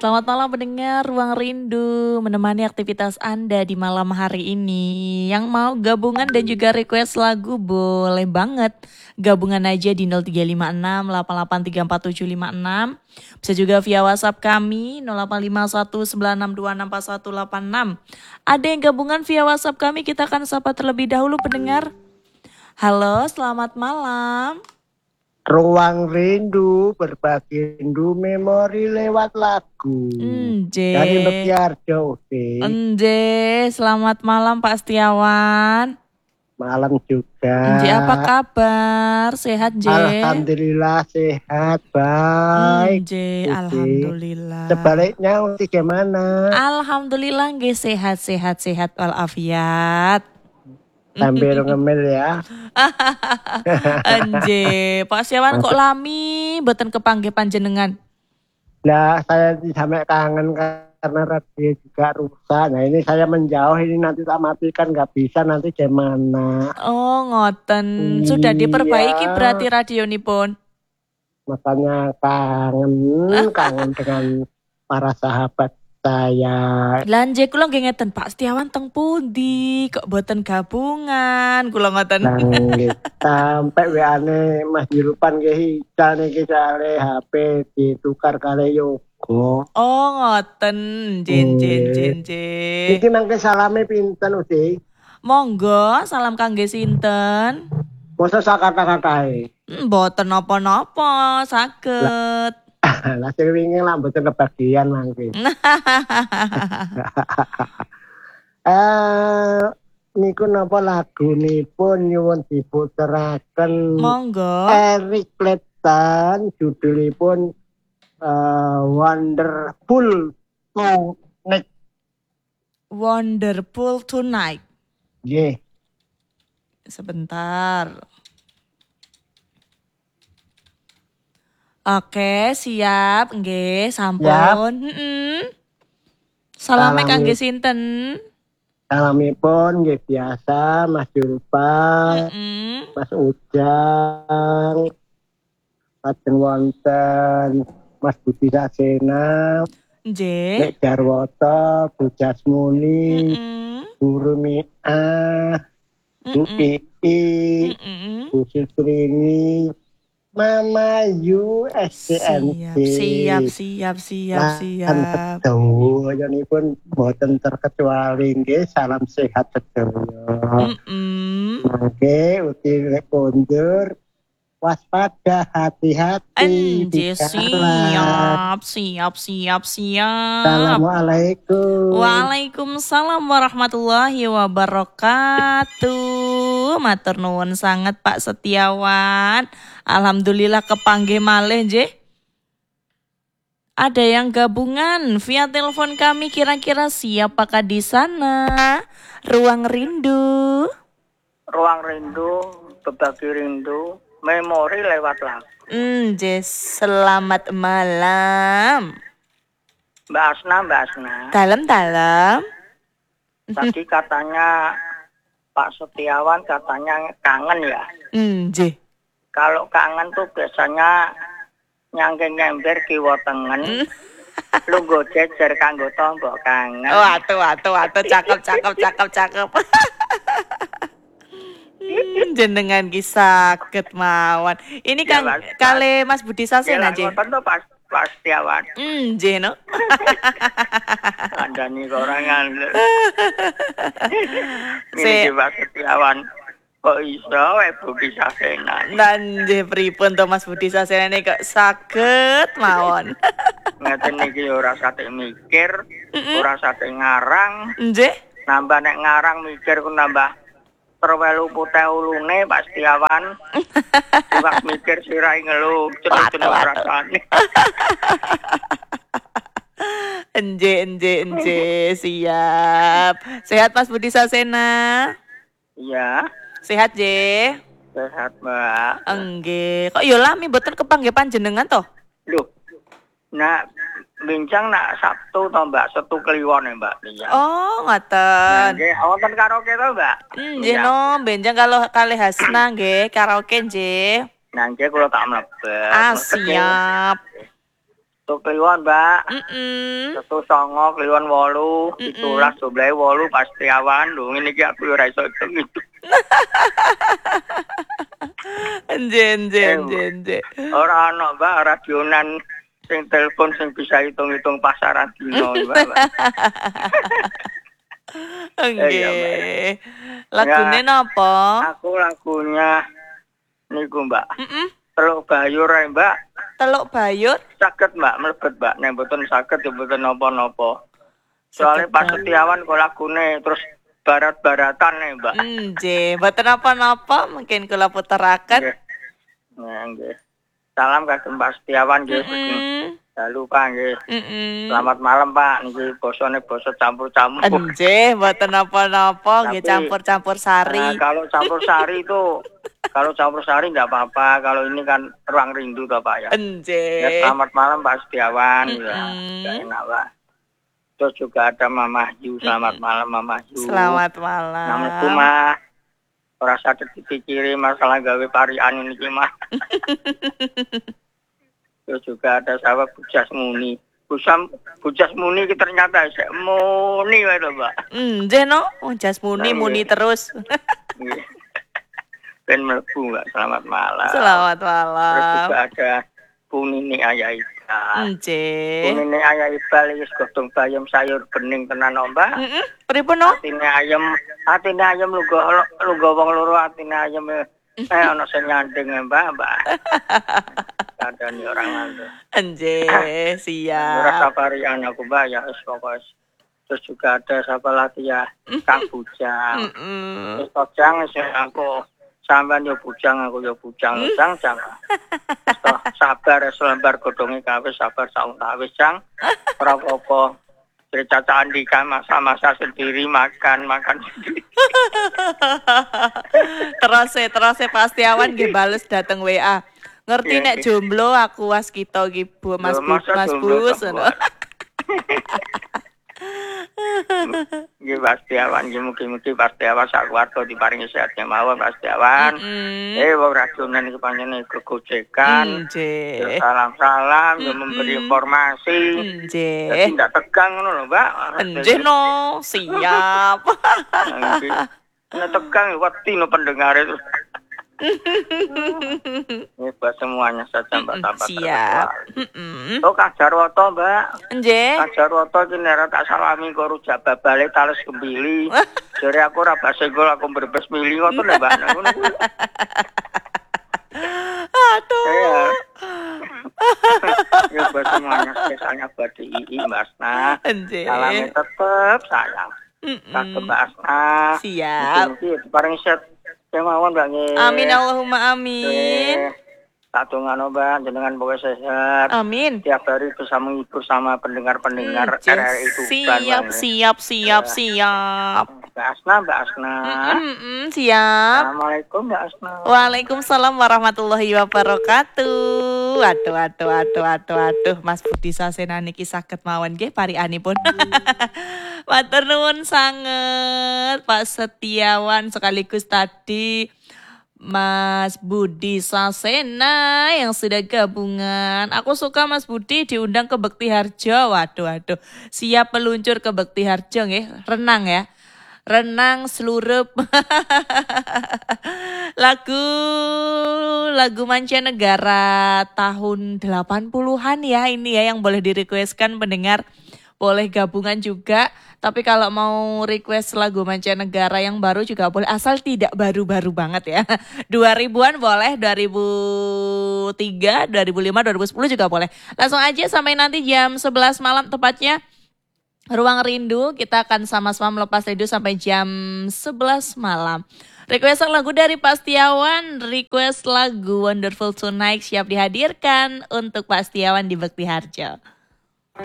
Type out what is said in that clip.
Selamat malam pendengar Ruang Rindu, menemani aktivitas Anda di malam hari ini. Yang mau gabungan dan juga request lagu boleh banget. Gabungan aja di 0356 8834 Bisa juga via WhatsApp kami 085196264186. Ada yang gabungan via WhatsApp kami, kita akan sapa terlebih dahulu pendengar. Halo, selamat malam. Ruang Rindu, berbagi rindu memori lewat lagu. Dari Bekiarjo. Selamat malam Pak Setiawan. Malam juga. Apa kabar? Sehat, J? Alhamdulillah sehat, baik. Alhamdulillah. Sebaliknya gimana? Alhamdulillah nggih sehat walafiat. Sambil ngemil ya. Pak Setiawan kok lami boten kepanggih panjenengan? Nah, saya sampai kangen karena radio juga rusak. Nah, ini saya menjauh, ini nanti tak matikan nggak bisa, nanti gimana? Oh, ngoten. Sudah diperbaiki berarti radio nipun. Makanya kangen dengan para sahabat saya. Lanje kula nggih ngeten Pak Setiawan teng pundi kok boten gabungan kula ngoten. Sampai WA-ne Mas Dirupan nggih hijau niki sale HP ditukar kali Yogo. Oh ngoten, jin. Iki mangke salame pinten Uti? Monggo, salam kangge sinten? Masa sakata-katae. Mboten napa-napa, saged. Lah sing wingi lah mboten kebagian mangke. Niku napa lagunipun nyuwun diputeraken. Monggo. Eric Clapton, judulipun Wonderful Tonight. Wonderful Tonight. Nggih. Sebentar. Oke, siap, nggih, sampun. Salame kangge sinten? Salamipun nggih biasa Mas Jurpa, Mas Ujang, Lajeng wonten Mas Budi Sasena, nggih. Nek Darwoto, Bu Jasmuni, Bu Rumia, Bu Ii, Bu Sutrini, Mama Yu SCMC. Siap. Betul, ini pun boten terkecuali nggih, salam sehat sedaya. Oke, uti kondur, waspada, hati-hati. Siap. Assalamualaikum. Waalaikumsalam warahmatullahi wabarakatuh. Matur nuwun sangat Pak Setiawan. Alhamdulillah kepanggih malih nggih. Ada yang gabungan via telepon kami, kira-kira siapakah di sana? Ruang Rindu. Ruang Rindu, berbagi rindu, memori lewat lagu. Selamat malam. Mbak Asna. Dalam. Tadi katanya Pak Setiawan katanya kangen ya. Kalau kangen tuh biasanya nyangge-nyember kiwa tengen. Lungguh jejer kanggo tombo kangen. Waduh, cakep. Jenengan ki saged mawon. Ini kan kali Mas Budi Sasena aja. Ngoten to Pak Setiawan. Nggih no. Andani orang Ini Pak Setiawan. Kok iso Budi Sasena. Nggih pripun to Mas Budi Sasena ini kok saged mawon. Ngeten iki ora sate mikir, ora sate ngarang. Nggih. Nambah nek ngarang mikir ku nambah terwelu putih ulune Pak Setiawan. Pas mikir sirai ngeluh, cenut rasane. Enje, siap. Sehat Mas Budi Sasena? Iya. Sehat, J? Sehat, Mbak. Enggih. Kok yo lami mboten kepanggih panjenengan to? Loh. Nak bincang nak Sabtu to, Mbak, Setu Kliwon ya, Mbak. Oh, ngoten. Nggih, wonten karaoke to, Mbak? Nggih no, benjang kalau kali Hasna nggih, karaoke nggih. Nah, nggih kula tak mlebet. Siap. Tuh kliwon, Mbak. Mm-mm. Setu songo kliwon 8, 17 jumlahe 8 pasti awan. Lho ngene iki aku ora iso hitung itu. Enje. Ora ana, Mbak, radionan sing telepon sing bisa hitung-hitung pasaran dino, Mbak. Iya, Mbak. Nggih. Lagune napa? Aku lagunya niku, Mbak. Mm-mm. Teluk Bayur ae, Mbak. Teluk Bayur. Saged, Mbak, mlebet, Mbak. Nek mboten saged ya mboten napa-napa. Soale Saged, Pak Mbak. Setiawan kok lagune terus barat-baratan nih, Mbak. Nggih, mboten napa-napa mungkin kula puteraken. Nggih. Nah, nggih. Salam kagem Pak Setiawan nggih. Jangan lupa nggih. Selamat malam, Pak. Niki bosone basa campur-campur. Nggih, mboten napa-napa, nggih Tapi, campur-campur sari. Nah, kalau campur sari itu nggak apa-apa. Kalau ini kan ruang rindu toh, Pak ya. Ya, Nggih. selamat malam Pak Setiawan ya. Nggak enak, Pak. Terus juga ada Mama Yu. Selamat malam Mama Yu. Selamat malam. Namanya mah ora sadar dipikiri masalah gawe parian ini mah. Terus juga ada sahabat Bujas Muni. Bujas Muni iki ternyata sik muni wae lho, Mbak. Nggih no, jas muni terus. Nggih. Ben mlebu, Mbak. Selamat malam. Selamat Terus malam. juga ada Bu Nini Ayah Ibal. Bu Nggih. Nini Ayah Ibal iki godhong bayam sayur bening tenan, Mbak. Pripun no? Atine ayam lugo wong loro atine ayam ana sing nyanding, Mbak. Kadane orang lanang. Nggih, Ora siap. saparian aku, Mbak, ya wis pokoknya. Terus juga ada siapa lagi ya? Kang Bujang. Terus Bujang aku sampean yo bujang, aku yo bujang, jang. Sabar selembar godhonge kawis, sabar saung kawis, jang. Ora apa-apa. Caca Andika masa-masa sendiri makan sendiri. Terus Pak Setiawan nggih bales dateng WA. Ngerti nek jomblo aku waskita iki Bu Mas Bus. Nggih Pak Setiawan, nggih mugi-mugi Pak Setiawan sak keluarga diparingi sehat mawon Pak Setiawan. Wong rajonan iki panjenengan gegojekan. Nggih. Salam-salam yo memberi informasi. Nggih. Jadi tidak tegang ngono lho, Mbak. Nggih no, siap. Nek tegang wedi no pendengar itu. Ini buat semuanya saja Mbak sahabat. Siap. Oh Kak Jarwoto Mbak. Nggih. Kak Jarwoto iki nek tak salami karo jabah balik tales kembili. Jare aku ora basenggol aku berbes mili ngoten lho Mbak. Ngono kuwi. Aduh. Ya buat semuanya spesialnya buat II Mbak Asna. Nggih. Salamnya tetep sayang. Kagem Mbak Asna. Siap. Mungkin paring set kemawon Mbak nggih. Amin Allahumma amin. Tak dongano Mbak, jenengan pokoknya sehat. Amin. Tiap hari bisa menghibur sama pendengar-pendengar RRI Tuban. Siap. Mbak Asna. Siap. Assalamualaikum Mbak Asna. Waalaikumsalam warahmatullahi wabarakatuh. Aduh. Mas Budi Sasena niki saged mawon nggih parianipun. Matur nuwun sanget Pak Setiawan sekaligus tadi Mas Budi Sasena yang sudah gabungan. Aku suka Mas Budi diundang ke Bekti Harjo. Waduh. Siap meluncur ke Bekti Harjo nggih. Renang ya. Renang seluruh lagu mancanegara tahun 80-an ya ini ya yang boleh direquestkan pendengar. Boleh gabungan juga, tapi kalau mau request lagu mancanegara yang baru juga boleh, asal tidak baru-baru banget ya. 2000-an boleh, 2003, 2005, 2010 juga boleh. Langsung aja sampai nanti jam 11 malam tepatnya. Ruang Rindu, kita akan sama-sama melepas rindu sampai jam 11 malam. Request lagu dari Pak Setiawan, request lagu Wonderful Tonight siap dihadirkan untuk Pak Setiawan di Bekti Harjo.